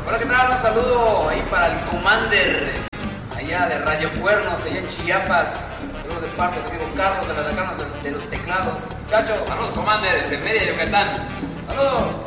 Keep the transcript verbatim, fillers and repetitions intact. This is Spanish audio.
Hola, ¿qué tal? Un saludo ahí para el Commander, allá de Radio Cuernos, allá en Chiapas. Saludos de parte del amigo Carlos de las Lacanas de, de los Teclados. Muchachos, saludos, Commander, desde Mérida, Yucatán. Saludos.